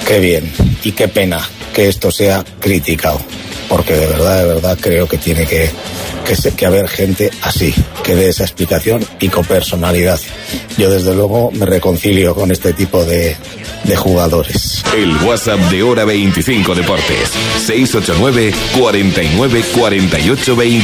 Qué bien y qué pena que esto sea criticado, porque de verdad creo que tiene que haber gente así, que dé esa explicación y con personalidad. Yo desde luego me reconcilio con este tipo de jugadores. El WhatsApp de Hora 25 Deportes, 689 49 48 20.